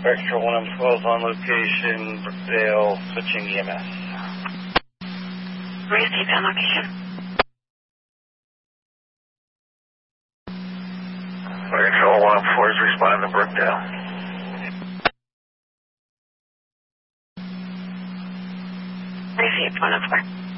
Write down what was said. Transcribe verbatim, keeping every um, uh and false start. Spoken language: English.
Extra one M twelve on location, Brookdale, switching E M S. Received on location. Extra one M four is responding to Brookdale. Received one M four.